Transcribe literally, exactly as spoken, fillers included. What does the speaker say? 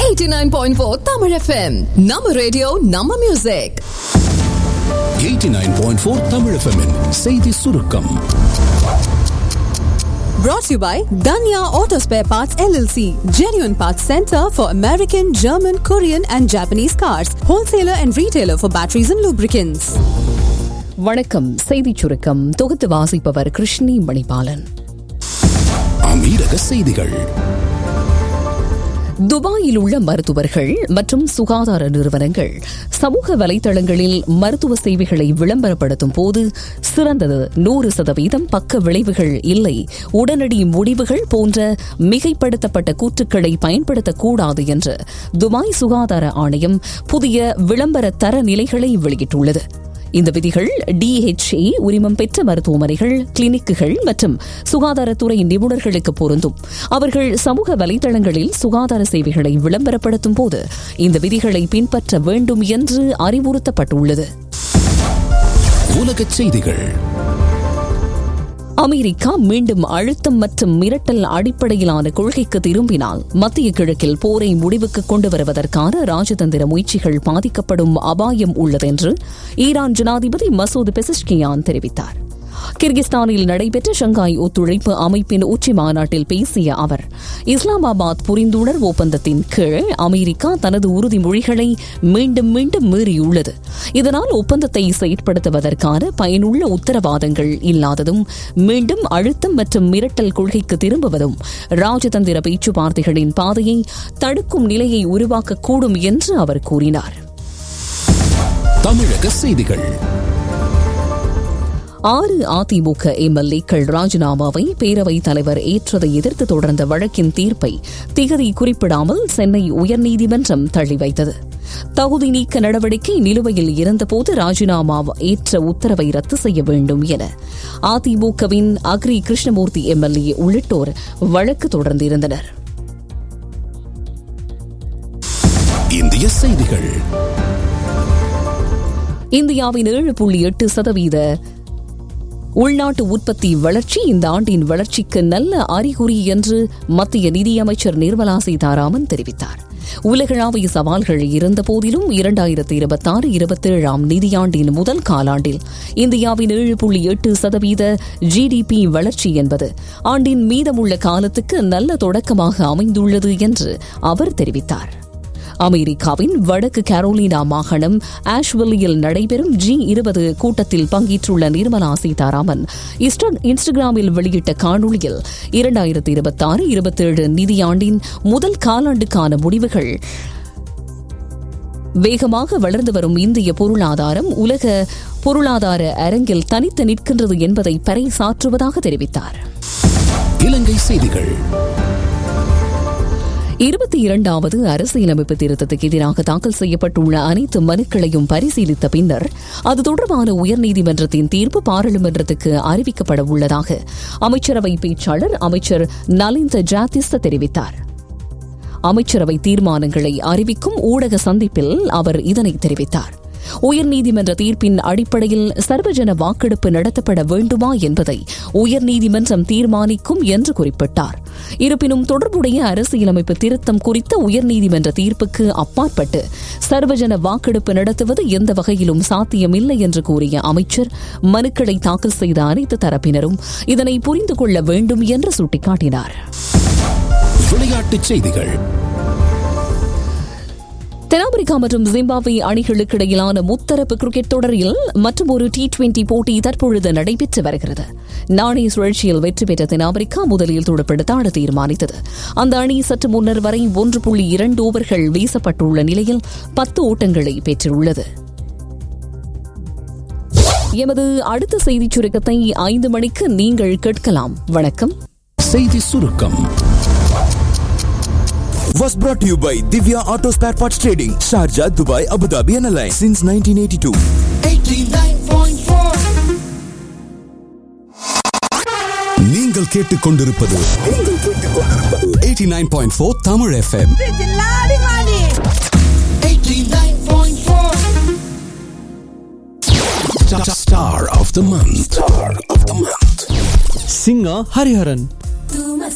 eighty-nine point four Tamil F M. Nama radio, Nama music. eighty-nine point four Tamil F M in செய்தி சுருக்கம். Brought to you by Danya Auto Spare Parts L L C, genuine parts center for American, German, Korean and Japanese cars, wholesaler and retailer for batteries and lubricants. வணக்கம். செய்தி சுருக்கம் தொகுத்து வாசிப்பவர் கிருஷ்ணி மணிபாலன். அமீரக செய்திகள். துபாயில் உள்ள மருத்துவர்கள் மற்றும் சுகாதார நிறுவனங்கள் சமூக வலைதளங்களில் மருத்துவ சேவைகளை விளம்பரப்படுத்தும் போது சிறந்தது நூறு சதவீதம் பக்க விளைவுகள் இல்லை, உடனடி முடிவுகள் போன்ற மிகைப்படுத்தப்பட்ட கூற்றுக்களை பயன்படுத்தக்கூடாது என்று துபாய் சுகாதார ஆணையம் புதிய விளம்பர தரநிலைகளை வெளியிட்டுள்ளது. இந்த விதிகள் டி எச் ஏ உரிமம் பெற்ற மருத்துவமனைகள், கிளினிக்குகள் மற்றும் சுகாதாரத்துறை நிபுணர்களுக்கு பொருந்தும். அவர்கள் சமூக வலைதளங்களில் சுகாதார சேவைகளை விளம்பரப்படுத்தும் போது இந்த விதிகளை பின்பற்ற வேண்டும் என்று அறிவுறுத்தப்பட்டுள்ளது. உலகச் செய்திகள். அமெரிக்கா மீண்டும் அழுத்தம் மற்றும் மிரட்டல் அடிப்படையிலான கொள்கைக்கு திரும்பினால் மத்திய கிழக்கில் போரை முடிவுக்கு கொண்டு வருவதற்கான ராஜதந்திர முயற்சிகள் பாதிக்கப்படும் அபாயம் உள்ளதென்று ஈரான் ஜனாதிபதி மசூத் பெசஷ்கியான் தெரிவித்தார். கிர்கிஸ்தானில் நடைபெற்ற ஷங்காய் ஒத்துழைப்பு அமைப்பின் உச்சி மாநாட்டில் பேசிய அவர், இஸ்லாமாபாத் புரிந்துணர்வு ஒப்பந்தத்தின் கீழ் அமெரிக்கா தனது உறுதிமொழிகளை மீண்டும் மீண்டும் மீறியுள்ளது. இதனால் ஒப்பந்தத்தை செயற்படுத்துவதற்கான பயனுள்ள உத்தரவாதங்கள் இல்லாததும் மீண்டும் அழுத்தம் மற்றும் மிரட்டல் கொள்கைக்கு திரும்புவதும் ராஜதந்திர பேச்சுவார்த்தைகளின் பாதையை தடுக்கும் நிலையை உருவாக்கக்கூடும் என்று அவர் கூறினார். தமிழக செய்திகள். ஆறு அதிமுக எம்எல்ஏக்கள் ராஜினாமாவை பேரவைத் தலைவர் ஏற்றதை எதிர்த்து தொடர்ந்த வழக்கின் தீர்ப்பை திகதி குறிப்பிடாமல் சென்னை உயர்நீதிமன்றம் தள்ளி வைத்தது. தகுதி நீக்க நடவடிக்கை நிலுவையில் இருந்தபோது ராஜினாமா ஏற்ற உத்தரவை ரத்து செய்ய வேண்டும் என அதிமுகவின் அக்ரி கிருஷ்ணமூர்த்தி எம்எல்ஏ உள்ளிட்டோர் வழக்கு தொடர்ந்திருந்தனர். இந்திய செய்திகள். இந்தியாவின் ஏழு புள்ளி எட்டு சதவீத உள்நாட்டு உற்பத்தி வளர்ச்சி இந்த ஆண்டின் வளர்ச்சிக்கு நல்ல அறிகுறி என்று மத்திய நிதியமைச்சர் நிர்மலா சீதாராமன் தெரிவித்தார். உலகளாவிய சவால்கள் இருந்தபோதிலும் இரண்டாயிரத்தி இருபத்தி ஆறு இருபத்தி ஏழாம் நிதியாண்டின் முதல் காலாண்டில் இந்தியாவின் ஏழு புள்ளி எட்டு சதவீத ஜிடிபி வளர்ச்சி என்பது ஆண்டின் மீதமுள்ள காலத்துக்கு நல்ல தொடக்கமாக அமைந்துள்ளது என்று அவர் தெரிவித்தார். அமெரிக்காவின் வடக்கு கரோலினா மாகாணம் ஆஷ்வில்லியில் நடைபெறும் ஜி இருபது கூட்டத்தில் பங்கேற்றுள்ள நிர்மலா சீதாராமன் இன்ஸ்டாகிராமில் வெளியிட்ட காணொலியில் இரண்டாயிரத்தி இருபத்தி ஆறு இருபத்தி ஏழு நிதியாண்டின் முதல் காலாண்டுக்கான முடிவுகள் வேகமாக வளர்ந்து வரும் இந்திய பொருளாதாரம் உலக பொருளாதார அரங்கில் தனித்து நிற்கின்றது என்பதை பறைசாற்றுவதாக தெரிவித்தார். இலங்கை செய்திகள். இருபத்தி இரண்டாவது அரசியலமைப்பு திருத்தத்துக்கு எதிராக தாக்கல் செய்யப்பட்டுள்ள அனைத்து மனுக்களையும் பரிசீலித்த பின்னர் அது தொடர்பான உயர்நீதிமன்றத்தின் தீர்ப்பு பாராளுமன்றத்துக்கு அறிவிக்கப்பட உள்ளதாக அமைச்சரவை பேச்சாளர் அமைச்சர் நலிந்த ஜாதிஸ்த தெரிவித்தார். அமைச்சரவை தீர்மானங்களை அறிவிக்கும் ஊடக சந்திப்பில் அவர் இதனை தெரிவித்தார். உயர்நீதிமன்ற தீர்ப்பின் அடிப்படையில் சர்வஜன வாக்கெடுப்பு நடத்தப்பட வேண்டுமா என்பதை உயர்நீதிமன்றம் தீர்மானிக்கும் என்று குறிப்பிட்டார். இருப்பினும் தொடர்புடைய அரசியலமைப்பு திருத்தம் குறித்த உயர்நீதிமன்ற தீர்ப்புக்கு அப்பாற்பட்டு சர்வஜன வாக்கெடுப்பு நடத்துவது எந்த வகையிலும் சாத்தியமில்லை என்று கூறிய அமைச்சர் மனுக்களை தாக்கல் செய்த அனைத்து தரப்பினரும் இதனை புரிந்து கொள்ள வேண்டும் என்று சுட்டிக்காட்டினார். விளையாட்டுச் செய்திகள். தென்னாப்பிரிக்கா மற்றும் ஜிம்பாப்வே அணிகளுக்கு இடையிலான முத்தரப்பு கிரிக்கெட் தொடரில் மற்றும் ஒரு டி டுவெண்டி போட்டி தற்பொழுது நடைபெற்று வருகிறது. நாணய சுழற்சியில் வெற்றி பெற்ற தென்னாப்பிரிக்கா முதலில் துடுப்படுத்த ஆட தீர்மானித்தது. அந்த அணி சற்று முன்னர் வரை ஒன்று புள்ளி இரண்டு ஓவர்கள் வீசப்பட்டுள்ள நிலையில் பத்து ஓட்டங்களை பெற்றுள்ளது. எமது அடுத்த செய்திச் சுருக்கத்தை ஐந்து மணிக்கு நீங்கள் கேட்கலாம். வணக்கம். செய்தி சுருக்கம் was brought to you by Divya Auto Spare Parts Trading, Sharjah, Dubai, Abu Dhabi and Alliance since nineteen eighty-two. eighty-nine point four நீங்கள் கேட்டுக்கொண்டிருப்பது நீங்கள் கேட்டுக்கொண்டிருப்பது eighty-nine point four Tamil F M. eighty-nine point four Star of the month. Star of the month. Singer Hariharan.